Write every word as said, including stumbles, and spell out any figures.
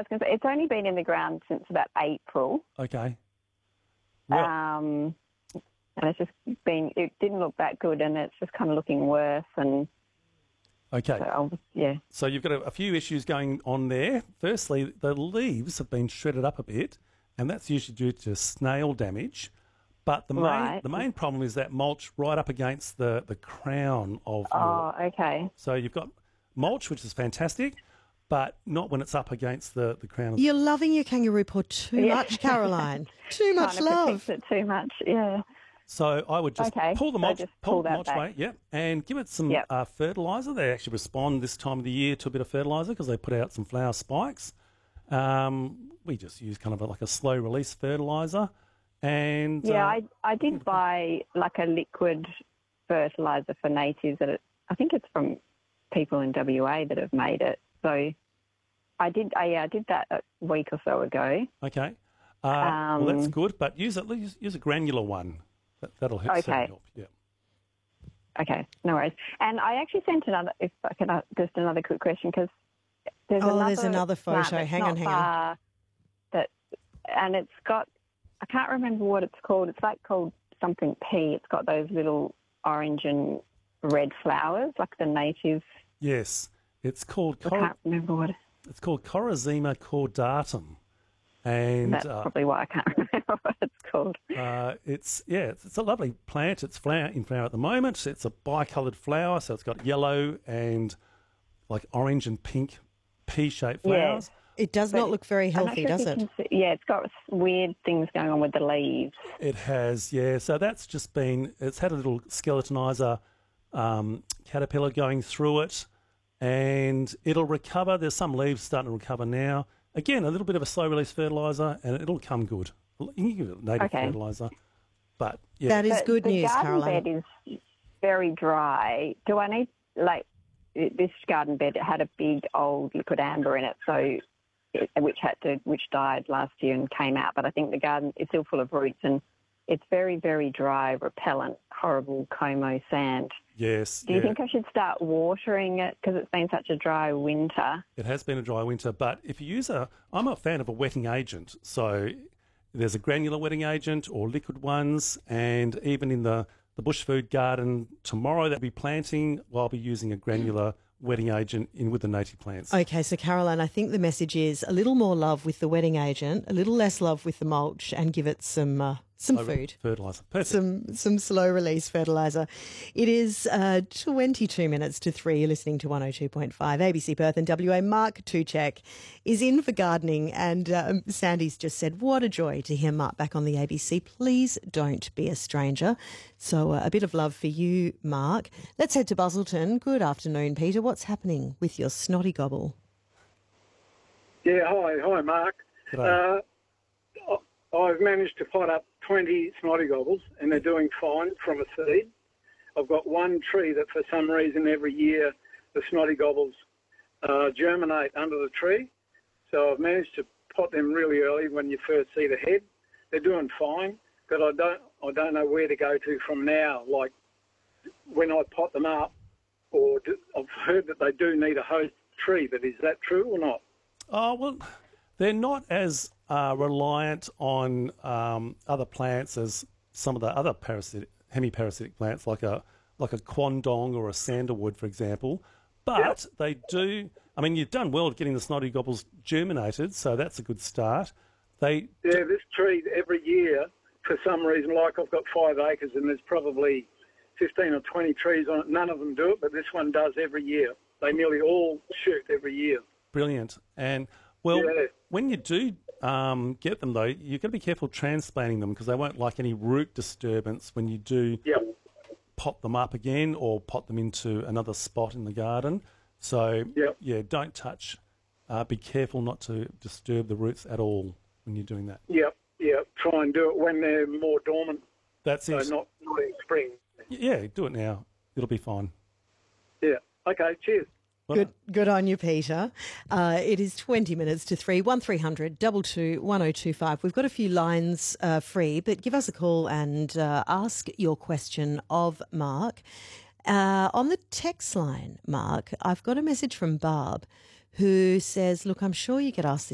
was going to say, it's only been in the ground since about April. Okay. Well, um, and it's just been, it didn't look that good, and it's just kind of looking worse. And okay. so I'll, yeah. So you've got a, a few issues going on there. Firstly, the leaves have been shredded up a bit, and that's usually due to snail damage. But the main Right. the main problem is that mulch right up against the, the crown of your... Oh, okay. So you've got mulch, which is fantastic, but not when it's up against the, the crown. Of You're loving your kangaroo paw too Yeah. much, Caroline. Too much Kind of love. protects it too much, yeah. So I would just Okay, pull the so mulch, just pull pull the that mulch back. away, yep, and give it some Yep. uh, fertiliser. They actually respond this time of the year to a bit of fertiliser because they put out some flower spikes. Um, we just use kind of a, like a slow release fertiliser. And Yeah, uh, I I did buy like a liquid fertiliser for natives. That it, I think it's from people in W A that have made it. So I did. I, yeah, I did that a week or so ago. okay, uh, well that's Um, good, but use it use, use a granular one. That, that'll help. Okay. certainly help. Yeah. Okay, no worries. And I actually sent another. If I can, uh, just another quick question, because there's Oh, another there's another plant photo. that's Hang on, not hang on. far That and it's got. I can't remember what it's called. It's like called something pea. It's got those little orange and red flowers, like the native. Yes, it's called I Cor- can't remember what. it's called Corazima cordatum, and That's uh, probably why I can't remember what it's called. Uh, it's yeah, it's, it's a lovely plant. It's flower in flower at the moment. It's a bicoloured flower, so it's got yellow and like orange and pink pea-shaped flowers. It does But not look very I'm not healthy, sure if does you it? can see- yeah, it's got weird things going on with the leaves. It has, yeah. So that's just been. It's had a little skeletonizer um, caterpillar going through it, and it'll recover. There's some leaves starting to recover now. Again, a little bit of a slow release fertiliser, and it'll come good. You can give it native Okay. fertiliser, but yeah, That is But good the news, garden Caroline. bed is very dry. Do I need, like, it- this garden bed had a big old liquid amber in it, so it, which had to, which died last year and came out. But I think the garden is still full of roots, and it's very, very dry, repellent, horrible Como sand. yes. Do you yeah. think I should start watering it because it's been such a dry winter? It has been a dry winter, but if you use a, I'm a fan of a wetting agent. So there's a granular wetting agent or liquid ones, and even in the, the bush food garden tomorrow that I'll be planting, well, I'll be using a granular wetting agent in with the native plants. Okay, so Caroline, I think the message is a little more love with the wetting agent, a little less love with the mulch, and give it some uh, some Slow food. Fertiliser. Perfect. Some some slow release fertiliser. It is uh, twenty-two minutes to three. You're listening to one oh two point five A B C Perth and W A. Mark Tuchek is in for gardening, and um, Sandy's just said, what a joy to hear Mark back on the A B C. Please don't be a stranger. So uh, a bit of love for you, Mark. Let's head to Busselton. Good afternoon, Peter. What's happening with your snotty gobble? Yeah, hi, hi, Mark. G'day. Uh, I- I've managed to pot up twenty snotty gobbles, and they're doing fine from a seed. I've got one tree that, for some reason, every year the snotty gobbles uh, germinate under the tree. So I've managed to pot them really early when you first see the head. They're doing fine, but I don't, I don't know where to go to from now. Like when I pot them up, or do, I've heard that they do need a host tree, but is that true or not? Oh, well, they're not as uh, reliant on um, other plants as some of the other parasitic, hemiparasitic plants, like a like a quandong or a sandalwood, for example. But Yep. they do. I mean, you've done well getting the snotty gobbles germinated, so that's a good start. They Yeah, this tree every year, for some reason, like I've got five acres and there's probably fifteen or twenty trees on it. None of them do it, but this one does every year. They nearly all shoot every year. brilliant. And well, Yeah. when you do um, get them though, you've got to be careful transplanting them because they won't like any root disturbance when you do Yep. pot them up again or pot them into another spot in the garden. So, Yep. yeah, don't touch. Uh, be careful not to disturb the roots at all when you're doing that. Yep, yep. Try and do it when they're more dormant, That's so it. not, not in spring. Yeah, do it now. It'll be fine. Yeah. Okay, cheers. Well, Good, good on you, Peter. Uh, it is twenty minutes to three. One three hundred double two one oh two five. We've got a few lines uh, free, but give us a call and uh, ask your question of Mark. Uh, on the text line, Mark, I've got a message from Barb who says, "Look, I'm sure you get asked this